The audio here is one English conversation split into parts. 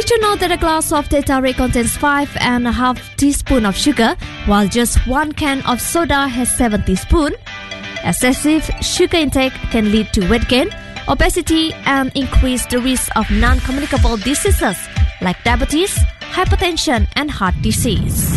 Did you know that a glass of teh tarik contains 5.5 teaspoons of sugar, while just 1 can of soda has 7 teaspoons? Excessive sugar intake can lead to weight gain, obesity, and increase the risk of non-communicable diseases like diabetes, hypertension, and heart disease.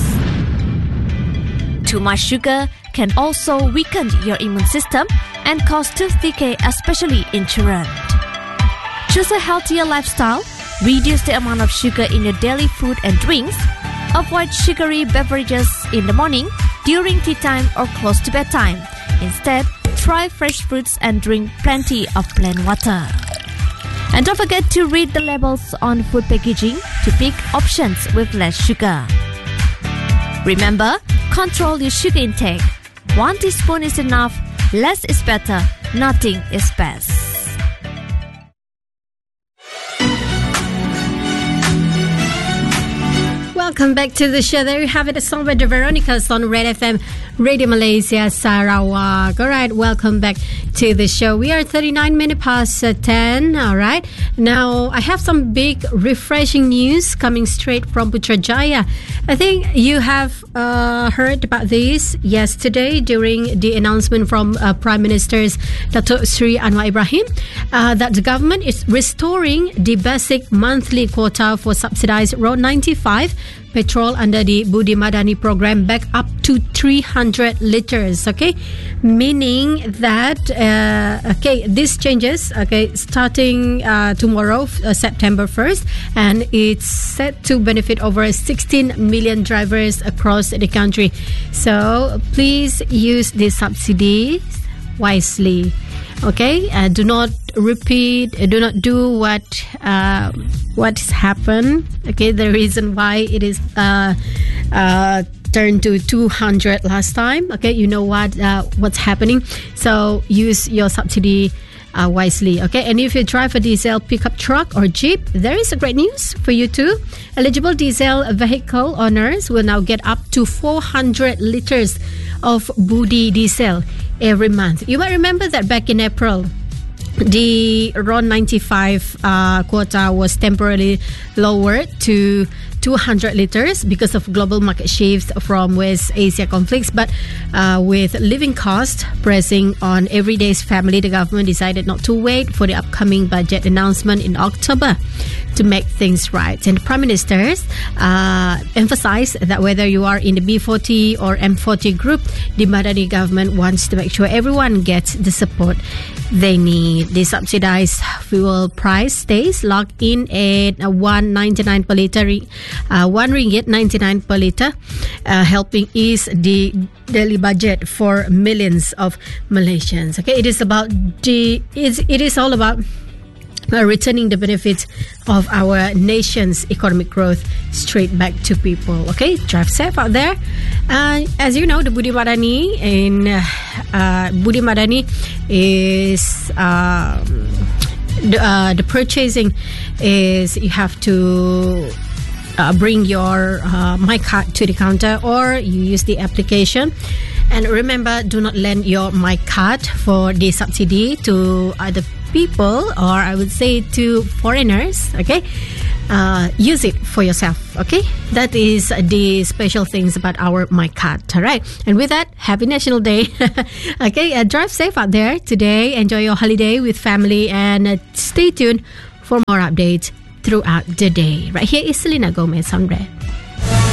Too much sugar can also weaken your immune system and cause tooth decay, especially in children. Choose a healthier lifestyle. Reduce the amount of sugar in your daily food and drinks. Avoid sugary beverages in the morning, during tea time, or close to bedtime. Instead, try fresh fruits and drink plenty of plain water. And don't forget to read the labels on food packaging to pick options with less sugar. Remember, control your sugar intake. 1 teaspoon is enough, less is better, nothing is best. Welcome back to the show. There you have it, a song by the Veronicas on Red FM, Radio Malaysia, Sarawak. All right, welcome back to the show. We are 39 minutes past 10. All right. Now, I have some big, refreshing news coming straight from Putrajaya. I think you have heard about this yesterday during the announcement from Prime Minister Datuk Sri Anwar Ibrahim that the government is restoring the basic monthly quota for subsidised Road 95 petrol under the Budi Madani program back up to 300 litres, okay? Meaning that, this changes, starting tomorrow, September 1st, and it's set to benefit over 16 million drivers across the country. So please use the subsidies wisely. Okay, do not repeat, do not do what has happened. Okay, the reason why it is turned to 200 last time. Okay, you know what's happening. So use your subsidy wisely. Okay, and if you drive a diesel pickup truck or jeep, there is a great news for you too. Eligible diesel vehicle owners will now get up to 400 litres of Budi diesel every month. You might remember that back in April, the RON 95 quota was temporarily lowered to 200 litres because of global market shifts from West Asia conflicts. But with living costs pressing on everyday's family, the government decided not to wait for the upcoming budget announcement in October to make things right. And the Prime Minister emphasised that whether you are in the B40 or M40 group, the Madani government wants to make sure everyone gets the support they need. The subsidised fuel price stays locked in at 1.99 per litre, 1 ringgit 99 per litre, helping ease the daily budget for millions of Malaysians. Okay, it is all about returning the benefits of our nation's economic growth straight back to people. Okay, drive safe out there. As you know, the Budi Madani is the purchasing is you have to bring your My Card to the counter, or you use the application. And remember, do not lend your My Card for the subsidy to other people, or I would say to foreigners. Okay, use it for yourself. Okay, that is the special things about our My Card. All right, and with that, happy National Day. Okay, drive safe out there today. Enjoy your holiday with family, and stay tuned for more updates throughout the day. Right here is Selena Gomez on Red.